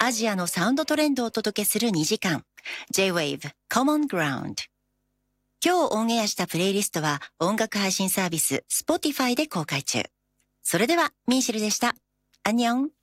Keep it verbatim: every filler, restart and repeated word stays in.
アジアのサウンドトレンドをお届けするにじかん J-Wave Common Ground。今日オンエアしたプレイリストは音楽配信サービス Spotify で公開中。それではミーシェルでした。アンニョン。